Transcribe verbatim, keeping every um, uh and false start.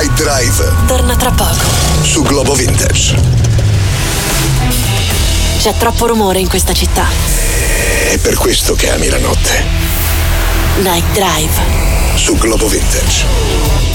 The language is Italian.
Night Drive torna tra poco su Globo Vintage. C'è troppo rumore in questa città. È per questo che ami la notte. Night Drive su Globo Vintage.